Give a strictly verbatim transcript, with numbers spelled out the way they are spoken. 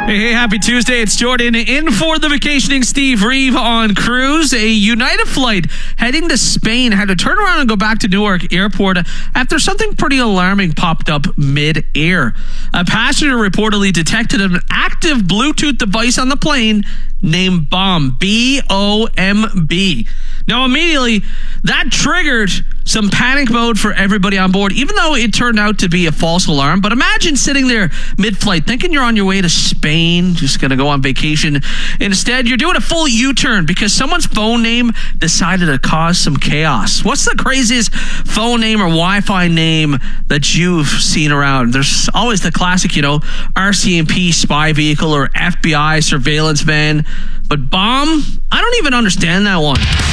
Hey, hey, happy Tuesday. It's Jordan in for the vacationing Steve Reeve on cruise. A United flight heading to Spain had to turn around and go back to Newark Airport after something pretty alarming popped up mid-air. A passenger reportedly detected an active Bluetooth device on the plane named BOMB, B O M B. Now, immediately, that triggered some panic mode for everybody on board, even though it turned out to be a false alarm. But imagine sitting there mid-flight thinking you're on your way to Spain, just going to go on vacation. Instead, you're doing a full U-turn because someone's phone name decided to cause some chaos. What's the craziest phone name or Wi-Fi name that you've seen around? There's always the classic, you know, R C M P spy vehicle or F B I surveillance van. But bomb, I don't even understand that one.